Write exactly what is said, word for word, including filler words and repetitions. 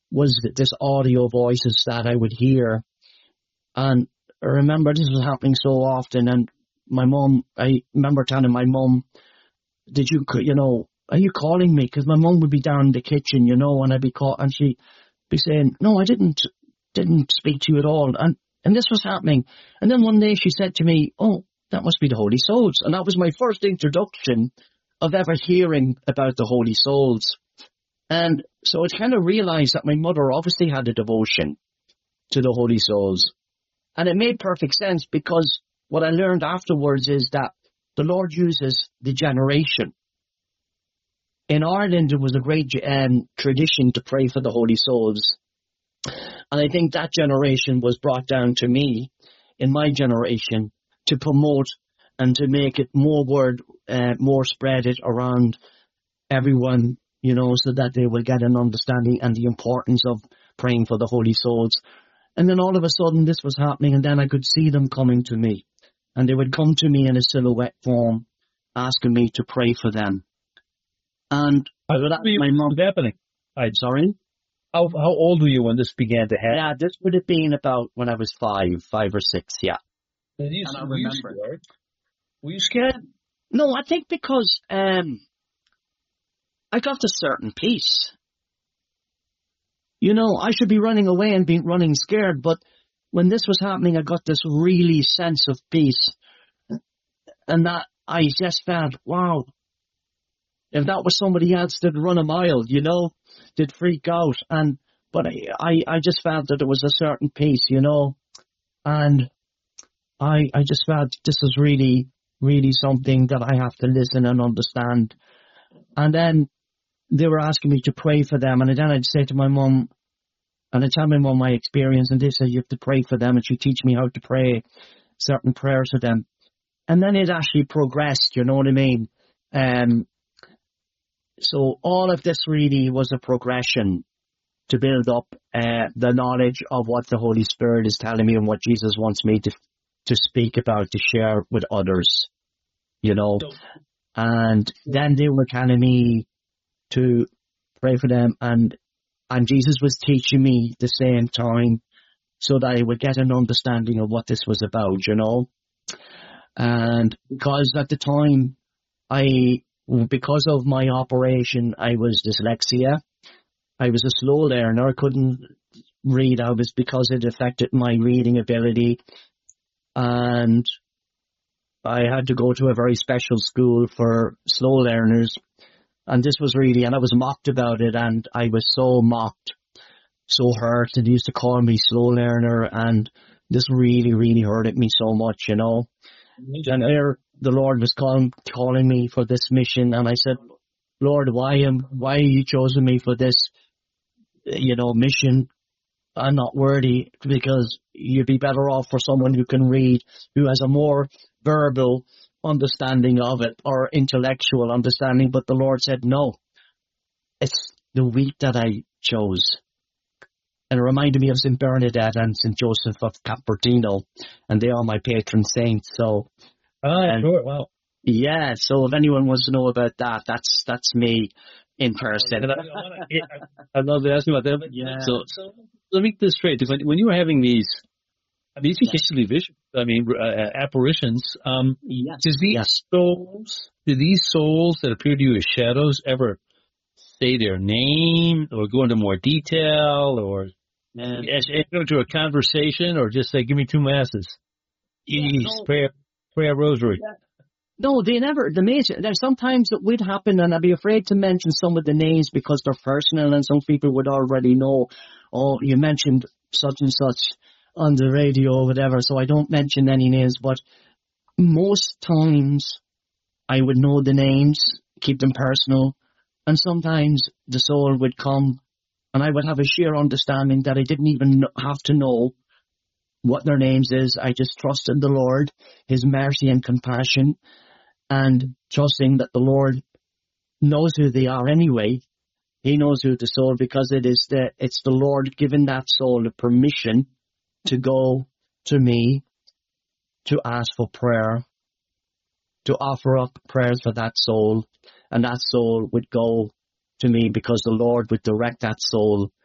was this audio voices that I would hear. And I remember this was happening so often, and my mum, I remember telling my mum, did you, you know, are you calling me? Because my mum would be down in the kitchen, you know, and I'd be call, and she'd be saying, no, I didn't, didn't speak to you at all. And, and this was happening. And then one day she said to me, oh, that must be the Holy Souls. And that was my first introduction of ever hearing about the Holy Souls. And so I kind of realized that my mother obviously had a devotion to the Holy Souls. And it made perfect sense, because what I learned afterwards is that the Lord uses the generation. In Ireland, there was a great um, tradition to pray for the Holy Souls. And I think that generation was brought down to me, in my generation, to promote and to make it more word, uh, more spread it around everyone, you know, so that they will get an understanding and the importance of praying for the Holy Souls. And then all of a sudden this was happening, and then I could see them coming to me. And they would come to me in a silhouette form, asking me to pray for them. And how that, my mom happening? I'm sorry? How how old were you when this began to happen? Yeah, this would have been about when I was five, five or six, yeah. And you, and I were remember. You scared? Were you scared? No, I think because um, I got a certain peace. You know, I should be running away and being running scared, but when this was happening, I got this really sense of peace. And that I just felt, wow, if that was somebody else, they'd run a mile, you know, they'd freak out. And, but I, I, I just felt that there was a certain peace, you know, and I, I just felt this is really, really something that I have to listen and understand. And then they were asking me to pray for them. And then I'd say to my mum, and I'd tell my mum my experience, and they said, you have to pray for them. And she'd teach me how to pray certain prayers for them. And then it actually progressed, you know what I mean? Um, so all of this really was a progression to build up uh, the knowledge of what the Holy Spirit is telling me and what Jesus wants me to to speak about, to share with others, you know. And then they were telling me to pray for them, and and Jesus was teaching me the same time so that I would get an understanding of what this was about, you know. And because at the time, I, because of my operation, I was dyslexia. I was a slow learner. I couldn't read. I was, because it affected my reading ability. And I had to go to a very special school for slow learners. And this was really, and I was mocked about it, and I was so mocked, so hurt, and they used to call me slow learner, and this really, really hurted me so much, you know. And there, the Lord was calling, calling me for this mission, and I said, Lord, why am, why are you chosen me for this, you know, mission? I'm not worthy, because you'd be better off for someone who can read, who has a more verbal understanding of it, or intellectual understanding. But the Lord said, no, it's the weak that I chose. And it reminded me of Saint Bernadette and Saint Joseph of Capertino, and they are my patron saints. So, ah, and, sure, wow, yeah. So if anyone wants to know about that, that's that's me in person. I'd love to ask you about that. Yeah. So, so let me get this straight. When, when you were having these, I mean, these usually visions, I mean, uh, apparitions. Um, yes. Does these yes. souls, do these souls that appear to you as shadows ever say their name, or go into more detail, or um, go into a conversation, or just say, "Give me two masses, yeah, no, pray, pray a rosary"? Yeah. No, they never. The major. There's sometimes it would happen, and I'd be afraid to mention some of the names because they're personal, and some people would already know. Oh, you mentioned such and such on the radio or whatever, so I don't mention any names. But most times, I would know the names, keep them personal, and sometimes the soul would come, and I would have a sheer understanding that I didn't even have to know what their names is. I just trusted the Lord, His mercy and compassion, and trusting that the Lord knows who they are anyway. He knows who the soul, because it is the it's the Lord giving that soul the permission to go to me, to ask for prayer, to offer up prayers for that soul, and that soul would go to me because the Lord would direct that soul